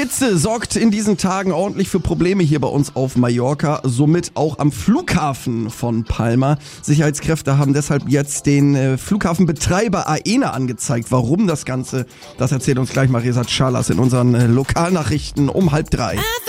Hitze sorgt in diesen Tagen ordentlich für Probleme hier bei uns auf Mallorca, somit auch am Flughafen von Palma. Sicherheitskräfte haben deshalb jetzt den Flughafenbetreiber Aena angezeigt. Warum das Ganze, das erzählt uns gleich mal Resat Schalas in unseren Lokalnachrichten um 2:30.